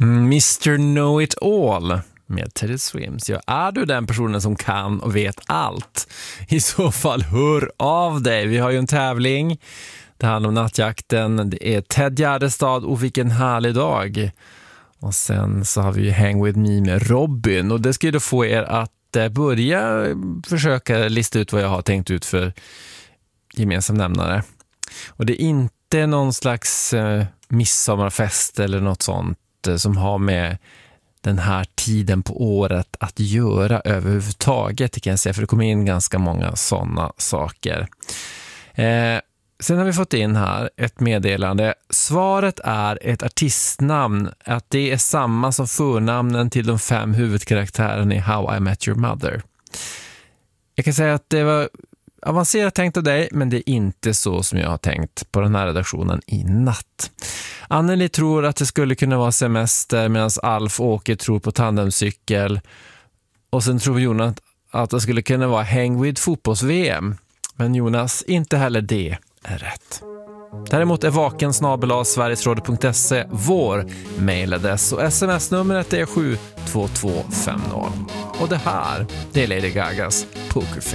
Mr. Know It All med Teddy Swims. Ja, är du den personen som kan och vet allt? I så fall hör av dig. Vi har ju en tävling. Det handlar om nattjakten. Det är Ted Gärdestad och vilken härlig dag. Och sen så har vi ju Hang With Me med Robin. Och det ska ju då få er att börja försöka lista ut vad jag har tänkt ut för gemensam nämnare. Och det är inte någon slags midsommarfest eller något sånt som har med den här tiden på året att göra överhuvudtaget, det kan jag säga, för det kommer in ganska många sådana saker. Sen har vi fått in här ett meddelande. Svaret är ett artistnamn, att det är samma som förnamnen till de 5 huvudkaraktärerna i How I Met Your Mother. Jag kan säga att det var avancerat tänkt av dig, men det är inte så som jag har tänkt på den här redaktionen i natt. Anneli tror att det skulle kunna vara semester, medan Alf och Åke tror på tandemcykel. Och sen tror Jonas att det skulle kunna vara Hang With fotbolls-VM. Men Jonas, inte heller det är rätt. Däremot är vaken@sverigesradio.se vår mailadress och sms-numret är 72250. Och det här, det är Lady Gagas Poker Face.